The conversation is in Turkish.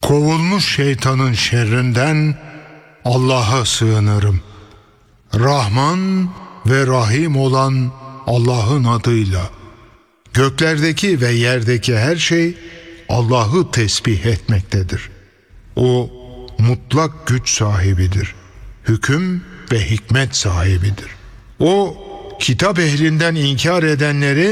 Kovulmuş şeytanın şerrinden Allah'a sığınırım. Rahman ve Rahim olan Allah'ın adıyla. Göklerdeki ve yerdeki her şey Allah'ı tesbih etmektedir. O mutlak güç sahibidir. Hüküm ve hikmet sahibidir. O kitap ehlinden inkar edenleri